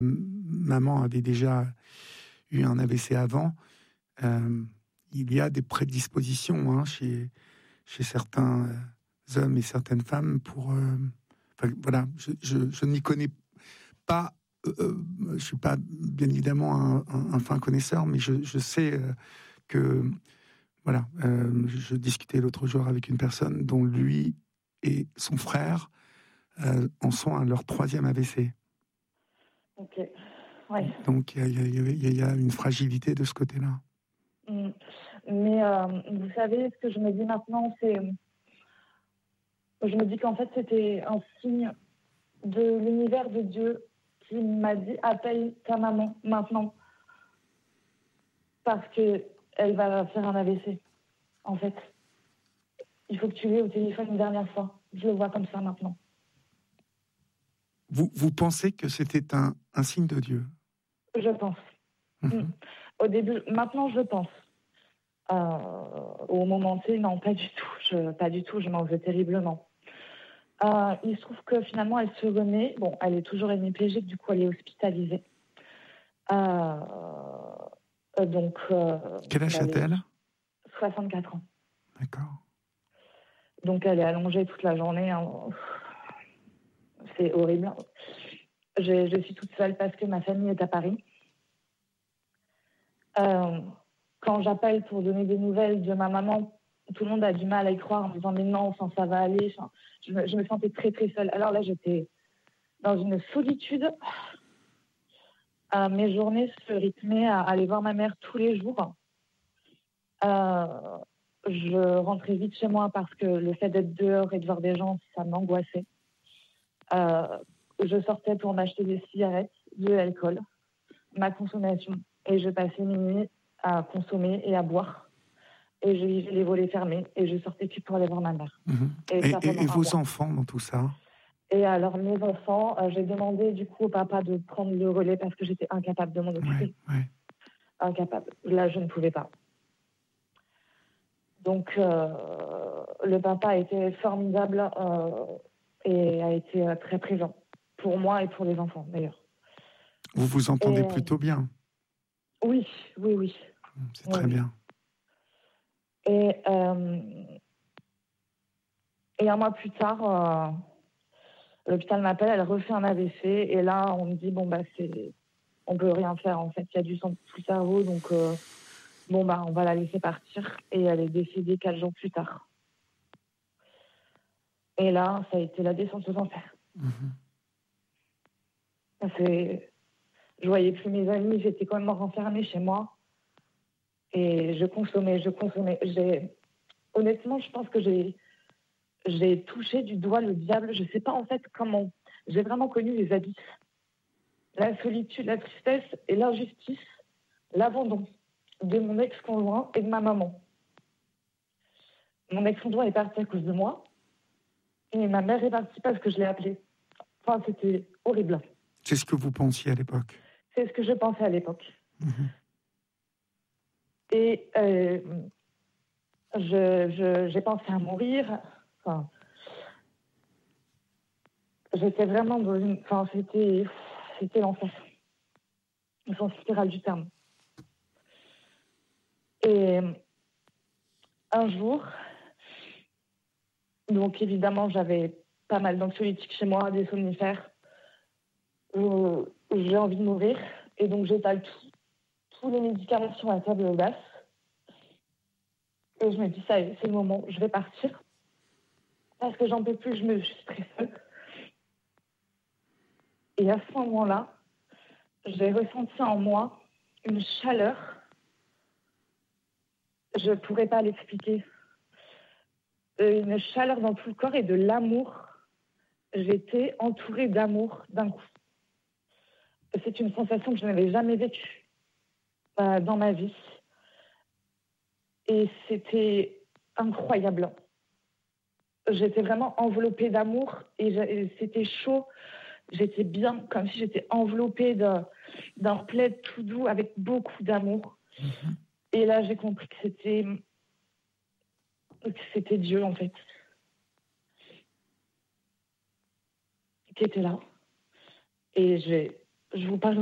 maman avait déjà eu un AVC avant. Il y a des prédispositions chez certains hommes et certaines femmes pour... voilà, je n'y connais pas... je suis pas, bien évidemment, un fin connaisseur, mais je sais que... Voilà, je discutais l'autre jour avec une personne dont lui et son frère en sont à leur 3e AVC. Ok, ouais. Donc il y a une fragilité de ce côté-là. Mais vous savez, ce que je me dis maintenant, c'est... Je me dis qu'en fait, c'était un signe de l'univers de Dieu qui m'a dit « Appelle ta maman maintenant. » Parce qu'elle va faire un AVC, en fait. Il faut que tu l'aies au téléphone une dernière fois. Je le vois comme ça maintenant. Vous pensez que c'était un signe de Dieu? Je pense. Au début, maintenant je pense. Au moment T, non, pas du tout. Pas du tout, je m'en veux terriblement. Il se trouve que finalement, elle se remet. Bon, elle est toujours hémiplégique, du coup, elle est hospitalisée. Donc. Quel âge a-t-elle? 64 ans. D'accord. Donc, elle est allongée toute la journée. C'est horrible. Je suis toute seule parce que ma famille est à Paris. Quand j'appelle pour donner des nouvelles de ma maman, tout le monde a du mal à y croire en me disant mais non, enfin, ça va aller. Enfin, je me sentais très très seule. Alors là, j'étais dans une solitude. Mes journées se rythmaient à aller voir ma mère tous les jours. Je rentrais vite chez moi parce que le fait d'être dehors et de voir des gens, ça m'angoissait. Je sortais pour m'acheter des cigarettes, de l'alcool, ma consommation. Et je passais mes nuits à consommer et à boire. Et je vivais les volets fermés. Et je sortais que pour aller voir ma mère. Et vos enfants dans tout ça? Et alors, mes enfants, j'ai demandé du coup au papa de prendre le relais parce que j'étais incapable de m'en occuper. Ouais. Incapable. Là, je ne pouvais pas. Donc, le papa a été formidable et a été très présent pour moi et pour les enfants, d'ailleurs. Vous vous entendez plutôt bien? Oui. C'est très bien. Et un mois plus tard, l'hôpital m'appelle, elle refait un AVC, et là, on me dit, on peut rien faire, en fait, il y a du sang sous le cerveau, donc on va la laisser partir, et elle est décédée 4 jours plus tard. Et là, ça a été la descente aux enfers. Je voyais plus mes amis, j'étais quand même renfermée chez moi, et je consommais. Honnêtement, je pense que j'ai touché du doigt le diable. Je ne sais pas en fait comment. J'ai vraiment connu les abysses. La solitude, la tristesse et l'injustice, l'abandon de mon ex-conjoint et de ma maman. Mon ex-conjoint est parti à cause de moi. Et ma mère est partie parce que je l'ai appelée. Enfin, c'était horrible. C'est ce que vous pensiez à l'époque? C'est ce que je pensais à l'époque. Et j'ai pensé à mourir. Enfin, j'étais vraiment dans une... Enfin, c'était l'enfer. Au sens littéral du terme. Et un jour, donc évidemment, j'avais pas mal d'anxiolytiques chez moi, des somnifères. J'ai envie de mourir. Et donc, j'étale tous les médicaments sur la table basse. Et je me dis, ça y est, c'est le moment, je vais partir. Parce que j'en peux plus, je suis très seule. Et à ce moment-là, j'ai ressenti en moi une chaleur. Je ne pourrais pas l'expliquer. Une chaleur dans tout le corps et de l'amour. J'étais entourée d'amour d'un coup. C'est une sensation que je n'avais jamais vécue dans ma vie. Et c'était incroyable. J'étais vraiment enveloppée d'amour et c'était chaud. J'étais bien, comme si j'étais enveloppée d'un plaid tout doux avec beaucoup d'amour. Et là, j'ai compris que c'était Dieu, en fait, qui était là. Et Je vous parle